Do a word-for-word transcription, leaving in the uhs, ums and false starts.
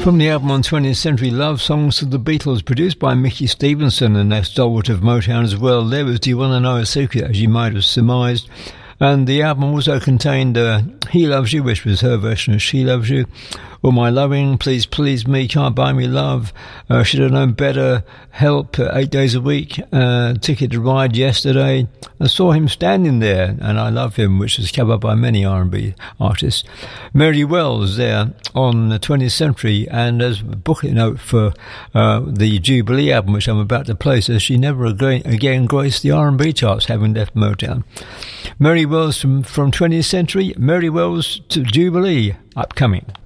From the album on twentieth Century Love Songs of the Beatles, produced by Mickey Stevenson and that stalwart of Motown as well, there was Do You Want to Know a Secret, as you might have surmised. And the album also contained uh, He Loves You, which was her version of She Loves You, All My Loving, Please Please Me, Can't Buy Me Love, uh, Should Have Known Better, Help, uh, Eight Days a Week, uh, Ticket to Ride Yesterday. I saw him standing there, and I Love Him, which was covered by many R and B artists. Mary Wells there on the twentieth Century, and as a booklet note for uh, the Jubilee album, which I'm about to play, says she never again, again graced the R and B charts, having left Motown. Mary Wells from, from twentieth Century, Mary Wells to Jubilee, upcoming.